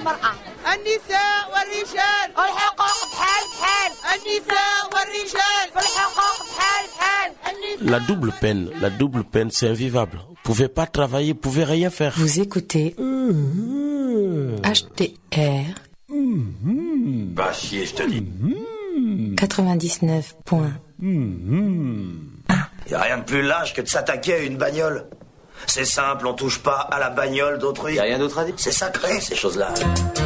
المرأة النساء والرجال الحقوق بحال النساء والرجال الحقوق بحال La double peine, c'est invivable. Vous pouvez pas travailler, vous pouvez rien faire. Vous écoutez HTR Bah chier, je te dis. 99. Y a rien de plus lâche que de s'attaquer à une bagnole. C'est simple, on touche pas à la bagnole d'autrui. Y a rien d'autre à dire. C'est sacré, ces choses-là.